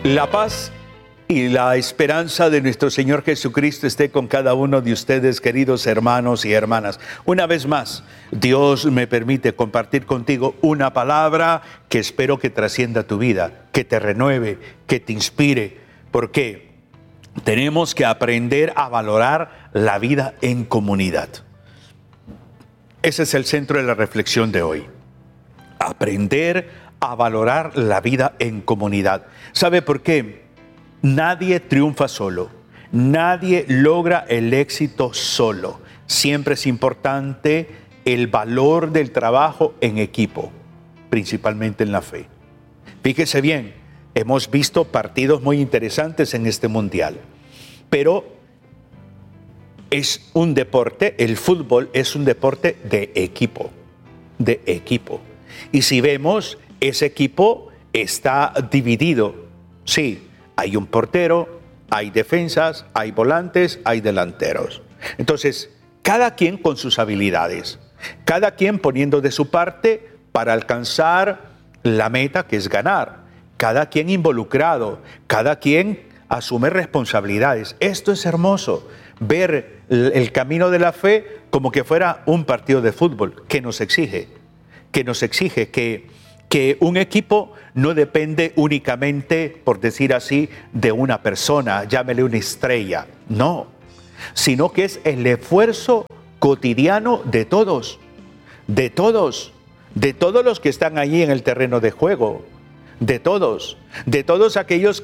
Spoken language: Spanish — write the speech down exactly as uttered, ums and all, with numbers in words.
La paz y la esperanza de nuestro Señor Jesucristo esté con cada uno de ustedes, queridos hermanos y hermanas. Una vez más, Dios me permite compartir contigo una palabra que espero que trascienda tu vida, que te renueve, que te inspire. ¿Por qué? Tenemos que aprender a valorar la vida en comunidad. Ese es el centro de la reflexión de hoy. Aprender a valorar la vida en comunidad. ¿Sabe por qué? Nadie triunfa solo. Nadie logra el éxito solo. Siempre es importante el valor del trabajo en equipo, principalmente en la fe. Fíjese bien, hemos visto partidos muy interesantes en este mundial, pero es un deporte, el fútbol es un deporte de equipo, de equipo. Y si vemos, ese equipo está dividido. Sí, hay un portero, hay defensas, hay volantes, hay delanteros. Entonces, cada quien con sus habilidades, cada quien poniendo de su parte para alcanzar la meta que es ganar, cada quien involucrado, cada quien asume responsabilidades. Esto es hermoso, ver el camino de la fe como que fuera un partido de fútbol que nos exige, que nos exige que que un equipo no depende únicamente, por decir así, de una persona, llámele una estrella, no, sino que es el esfuerzo cotidiano de todos, de todos, de todos los que están allí en el terreno de juego, de todos, de todos aquellos